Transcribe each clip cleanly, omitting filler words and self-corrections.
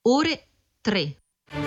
ore 3.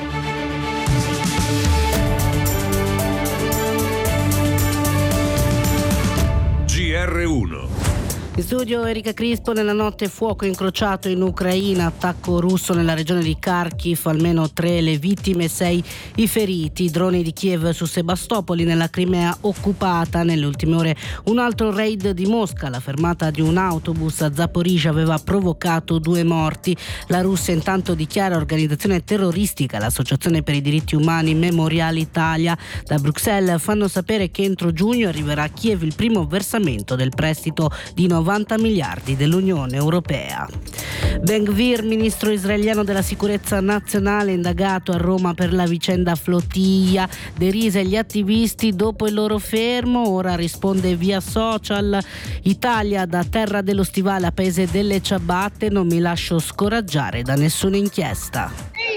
GR1. In studio Erika Crispo. Nella notte fuoco incrociato in Ucraina, attacco russo nella regione di Kharkiv, almeno 3 le vittime, 6 i feriti. Droni di Kiev su Sebastopoli nella Crimea occupata. Nelle ultime ore un altro raid di Mosca, la fermata di un autobus a Zaporizhzhia aveva provocato 2 morti. La Russia intanto dichiara organizzazione terroristica l'Associazione per i diritti umani Memorial Italia. Da Bruxelles fanno sapere che entro giugno arriverà a Kiev il primo versamento del prestito di 90 miliardi dell'Unione Europea. Ben-Gvir, ministro israeliano della sicurezza nazionale, indagato a Roma per la vicenda Flotilla, derise gli attivisti dopo il loro fermo, ora risponde via social: Italia da terra dello stivale a paese delle ciabatte, non mi lascio scoraggiare da nessuna inchiesta.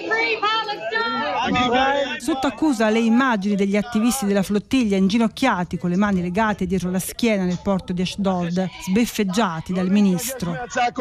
Sotto accusa le immagini degli attivisti della flottiglia inginocchiati con le mani legate dietro la schiena nel porto di Ashdod, sbeffeggiati dal ministro.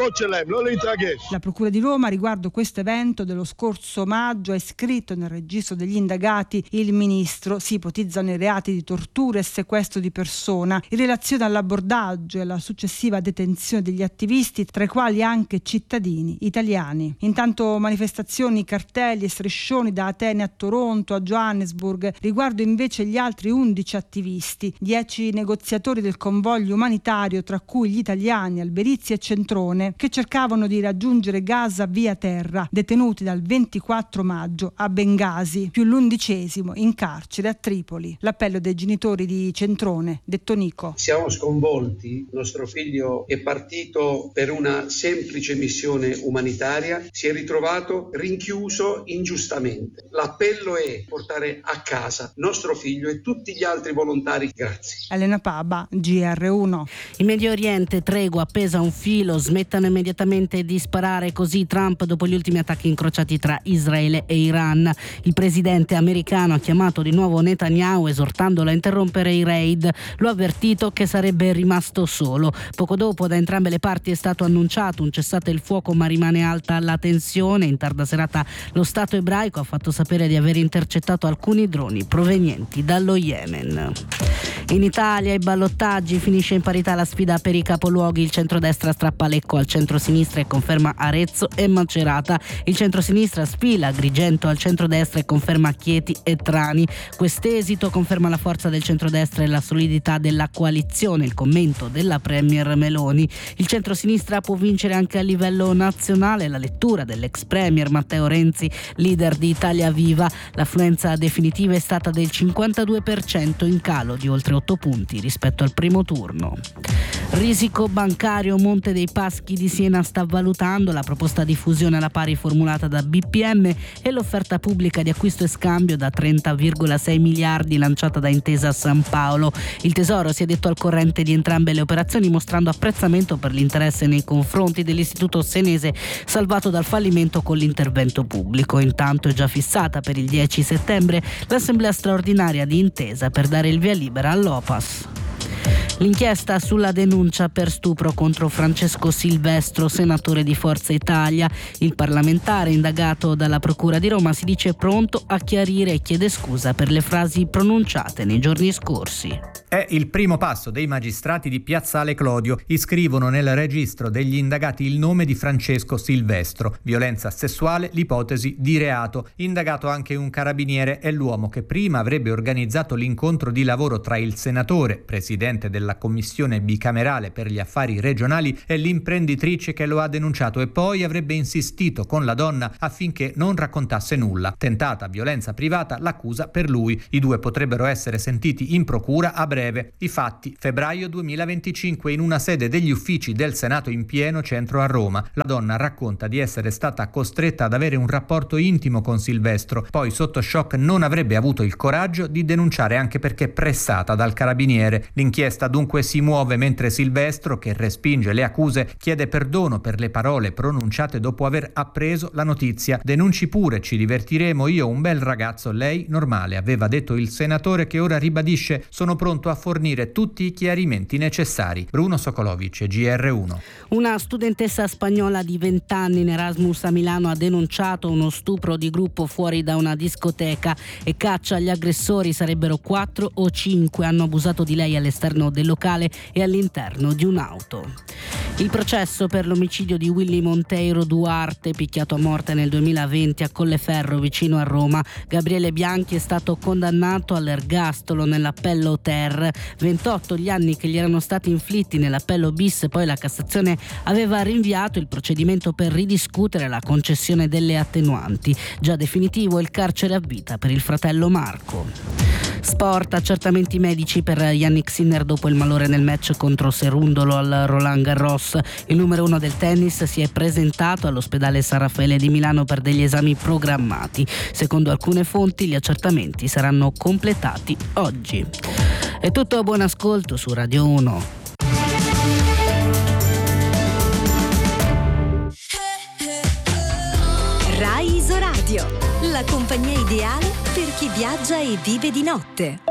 La procura di Roma riguardo questo evento dello scorso maggio ha iscritto nel registro degli indagati il ministro. Si ipotizzano i reati di tortura e sequestro di persona in relazione all'abbordaggio e alla successiva detenzione degli attivisti, tra i quali anche cittadini italiani. Intanto manifestazioni, cartelli e striscioni da Atene a Toronto, a Johannesburg. Riguardo invece gli altri 11 attivisti, 10 negoziatori del convoglio umanitario, tra cui gli italiani Alberizi e Centrone, che cercavano di raggiungere Gaza via terra, detenuti dal 24 maggio a Bengasi, più l'11° in carcere a Tripoli. L'appello dei genitori di Centrone, detto Nico. Siamo sconvolti, nostro figlio è partito per una semplice missione umanitaria, si è ritrovato rinchiuso ingiustamente. L'appello è portare a casa nostro figlio e tutti gli altri volontari. Grazie. Elena Paba, GR1. In Medio Oriente tregua, appesa un filo, smettano immediatamente di sparare, così Trump dopo gli ultimi attacchi incrociati tra Israele e Iran. Il presidente americano ha chiamato di nuovo Netanyahu esortandolo a interrompere i raid. Lo ha avvertito che sarebbe rimasto solo. Poco dopo da entrambe le parti è stato annunciato un cessate il fuoco, ma rimane alta la tensione. In tarda serata lo Stato ebraico ha fatto sapere di aver intercettato alcuni droni provenienti dallo Yemen. In Italia i ballottaggi, finisce in parità la sfida per i capoluoghi. Il centrodestra strappa Lecco al centrosinistra e conferma Arezzo e Macerata. Il centrosinistra sfila Agrigento al centrodestra e conferma Chieti e Trani. Quest'esito conferma la forza del centrodestra e la solidità della coalizione, il commento della premier Meloni. Il centrosinistra può vincere anche a livello nazionale, la lettura dell'ex premier Matteo Renzi, leader di Italia Viva. L'affluenza definitiva è stata del 52%, in calo di oltre 8 punti rispetto al primo turno. Risico bancario, Monte dei Paschi di Siena sta valutando la proposta di fusione alla pari formulata da BPM e l'offerta pubblica di acquisto e scambio da 30,6 miliardi lanciata da Intesa San Paolo. Il Tesoro si è detto al corrente di entrambe le operazioni, mostrando apprezzamento per l'interesse nei confronti dell'istituto senese salvato dal fallimento con l'intervento pubblico. Intanto è già fissata per il 10 settembre l'assemblea straordinaria di Intesa per dare il via libera all'OPAS. L'inchiesta sulla denuncia per stupro contro Francesco Silvestro, senatore di Forza Italia. Il parlamentare, indagato dalla Procura di Roma, si dice pronto a chiarire e chiede scusa per le frasi pronunciate nei giorni scorsi. È il primo passo dei magistrati di Piazzale Clodio. Iscrivono nel registro degli indagati il nome di Francesco Silvestro. Violenza sessuale, l'ipotesi di reato. Indagato anche un carabiniere e l'uomo che prima avrebbe organizzato l'incontro di lavoro tra il senatore, presidente della commissione bicamerale per gli affari regionali, e l'imprenditrice che lo ha denunciato, e poi avrebbe insistito con la donna affinché non raccontasse nulla. Tentata violenza privata l'accusa per lui. I due potrebbero essere sentiti in procura a breve. I fatti: febbraio 2025, in una sede degli uffici del Senato in pieno centro a Roma. La donna racconta di essere stata costretta ad avere un rapporto intimo con Silvestro, poi sotto shock non avrebbe avuto il coraggio di denunciare, anche perché pressata dal carabiniere. L'inchiesta dunque dunque si muove mentre Silvestro, che respinge le accuse, chiede perdono per le parole pronunciate dopo aver appreso la notizia. Denunci pure, ci divertiremo, io un bel ragazzo, lei normale, aveva detto il senatore, che ora ribadisce: sono pronto a fornire tutti i chiarimenti necessari. Bruno Sokolovic, GR1. Una studentessa spagnola di 20 anni in Erasmus a Milano ha denunciato uno stupro di gruppo fuori da una discoteca e caccia agli aggressori. Sarebbero 4 o 5. Hanno abusato di lei all'esterno del locale e all'interno di un'auto. Il processo per l'omicidio di Willy Monteiro Duarte, picchiato a morte nel 2020 a Colleferro vicino a Roma. Gabriele Bianchi è stato condannato all'ergastolo nell'appello Ter. 28 gli anni che gli erano stati inflitti nell'appello bis, poi la Cassazione aveva rinviato il procedimento per ridiscutere la concessione delle attenuanti. Già definitivo il carcere a vita per il fratello Marco. Sport, accertamenti medici per Yannick Sinner dopo il malore nel match contro Cerundolo al Roland Garros. Il numero 1 del tennis si è presentato all'ospedale San Raffaele di Milano per degli esami programmati. Secondo alcune fonti gli accertamenti saranno completati oggi. È tutto, buon ascolto su Radio 1. Rai Isoradio, la compagnia ideale per chi viaggia e vive di notte.